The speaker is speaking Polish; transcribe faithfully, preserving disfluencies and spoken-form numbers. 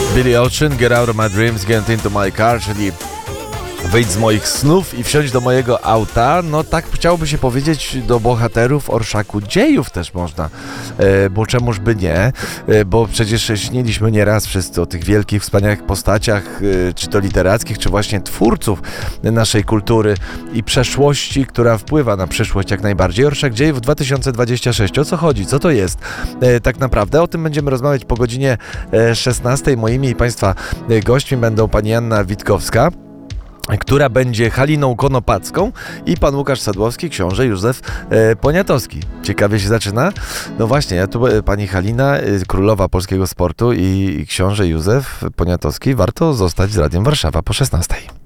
Billy Ocean, Get Out of My Dreams, Get Into My Car, czyli wyjdź z moich snów i wsiądź do mojego auta. No tak chciałoby się powiedzieć do bohaterów orszaku dziejów też można, e, bo czemuż by nie, e, bo przecież śniliśmy nieraz wszyscy o tych wielkich, wspaniałych postaciach, e, czy to literackich, czy właśnie twórców naszej kultury i przeszłości, która wpływa na przyszłość jak najbardziej. Orszak dziejów dwa tysiące dwudziesty szósty. O co chodzi? Co to jest? E, tak naprawdę o tym będziemy rozmawiać po godzinie szesnastej. Moimi i Państwa gośćmi będą pani Anna Witkowska, która będzie Haliną Konopacką, i pan Łukasz Sadłowski, książę Józef e, Poniatowski. Ciekawie się zaczyna? No właśnie, ja tu e, pani Halina, e, królowa polskiego sportu, i, i książę Józef Poniatowski. Warto zostać z Radiem Warszawa po szesnastej.